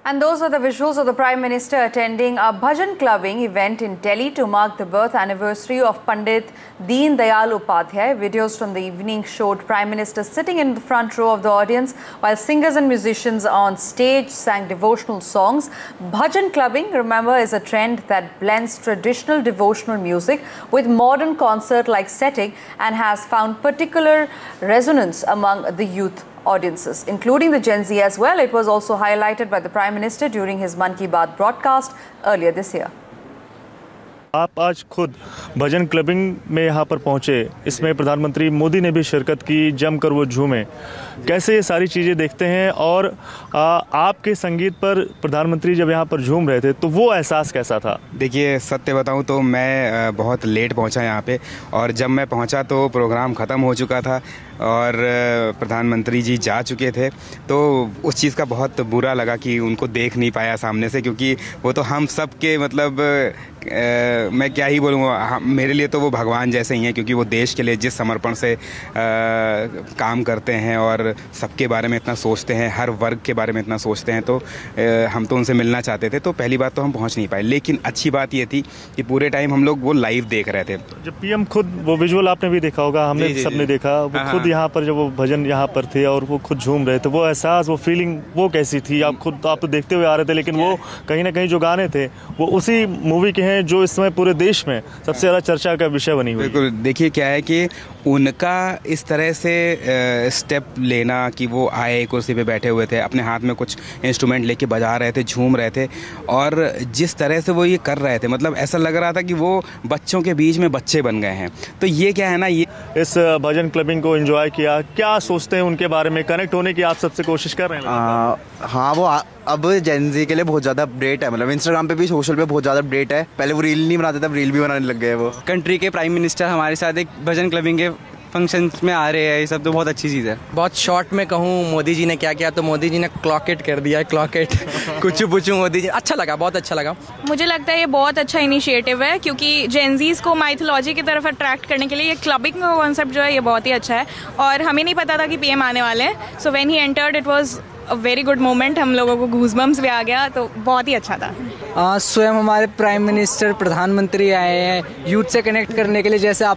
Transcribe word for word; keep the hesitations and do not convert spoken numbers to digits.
And those are the visuals of the Prime Minister attending a bhajan clubbing event in Delhi to mark the birth anniversary of Pandit Deen Dayal Upadhyay. Videos from the evening showed Prime Minister sitting in the front row of the audience while singers and musicians on stage sang devotional songs. Bhajan clubbing, remember, is a trend that blends traditional devotional music with modern concert-like setting and has found particular resonance among the youth audiences, including the Gen Z as well. It was also highlighted by the Prime Minister during his Mann Ki Baat broadcast earlier this year. आप आज खुद भजन clubbing में यहाँ पर पहुँचे, इसमें प्रधानमंत्री मोदी ने भी शिरकत की, जमकर वो झूमे। कैसे ये सारी चीज़ें देखते हैं और आ, आपके संगीत पर प्रधानमंत्री जब यहाँ पर झूम रहे थे तो वो एहसास कैसा था? देखिए, सत्य बताऊँ तो मैं बहुत लेट पहुँचा यहाँ पे, और जब मैं पहुँचा तो प्रोग्राम ख़त्म हो चुका था और प्रधानमंत्री जी जा चुके थे। तो उस चीज़ का बहुत बुरा लगा कि उनको देख नहीं पाया सामने से, क्योंकि वो तो हम सब के मतलब आ, मैं क्या ही बोलूँ, मेरे लिए तो वो भगवान जैसे ही हैं, क्योंकि वो देश के लिए जिस समर्पण से आ, काम करते हैं और सबके बारे में इतना सोचते हैं, हर वर्ग के बारे में इतना सोचते हैं। तो आ, हम तो उनसे मिलना चाहते थे। तो पहली बात तो हम पहुंच नहीं पाए, लेकिन अच्छी बात ये थी कि पूरे टाइम हम लोग वो लाइव देख रहे थे। जब पीएम खुद, वो विजुअल आपने भी देखा होगा, हमने सबने देखा, वो खुद यहाँ पर जब वो भजन यहाँ पर थे और वो खुद झूम रहे थे, वो एहसास, वो फीलिंग वो कैसी थी? आप खुद आप तो देखते हुए आ रहे थे, लेकिन वो कहीं ना कहीं जो गाने थे वो उसी मूवी के हैं जो इस समय पूरे देश में सबसे ज़्यादा चर्चा का विषय बनी हुई। बिल्कुल, देखिए क्या है कि उनका इस तरह से स्टेप लेना कि वो आए, कुर्सी पे बैठे हुए थे, अपने हाथ में कुछ इंस्ट्रूमेंट लेके बजा रहे थे, झूम रहे थे, और जिस तरह से वो ये कर रहे थे, मतलब ऐसा लग रहा था कि वो बच्चों के बीच में बच्चे बन गए हैं। तो ये क्या है ना, ये इस भजन क्लबिंग को एंजॉय किया, क्या सोचते हैं उनके बारे में? कनेक्ट होने की आप सबसे कोशिश कर रहे हैं? आ, हाँ, वो आ, अब जेन ज़ी के लिए बहुत ज़्यादा अपडेट है, मतलब इंस्टाग्राम पे भी, सोशल पे बहुत ज़्यादा अपडेट है। पहले वो रील नहीं बनाते थे, अब रील भी बनाने लग गए। वो कंट्री के प्राइम मिनिस्टर हमारे साथ एक भजन क्लबिंग के फंक्शन में आ रहे हैं, ये सब तो बहुत अच्छी चीज़ है। बहुत शॉर्ट में कहूँ, मोदी जी ने क्या किया, तो मोदी जी ने क्लॉकेट कर दिया, क्लॉकेट कुछ पूछूं मोदी जी, अच्छा लगा, बहुत अच्छा लगा। मुझे लगता है ये बहुत अच्छा इनिशिएटिव है, क्योंकि जेनजीज को माइथोलॉजी की तरफ अट्रैक्ट करने के लिए ये क्लबिंग का कॉन्सेप्ट जो है ये बहुत ही अच्छा है। और हमें नहीं पता था कि पीएम आने वाले हैं, so when he entered it was a very good moment. हम लोगों को गूज़बम्स भी आ गया, तो बहुत ही अच्छा था। आ, स्वयं हमारे प्राइम मिनिस्टर, प्रधानमंत्री आए हैं यूथ से कनेक्ट करने के लिए। जैसे आप